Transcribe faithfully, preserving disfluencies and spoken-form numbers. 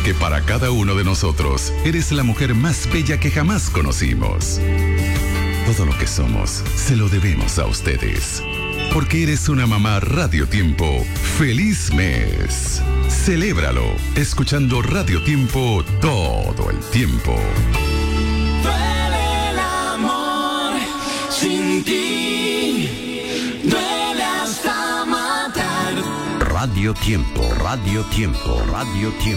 que para cada uno de nosotros eres la mujer más bella que jamás conocimos. Todo lo que somos se lo debemos a ustedes. Porque eres una mamá Radio Tiempo. ¡Feliz mes! Celébralo escuchando Radio Tiempo todo el tiempo. Duele el amor sin ti, duele hasta matar. Radio Tiempo, Radio Tiempo, Radio Tiempo.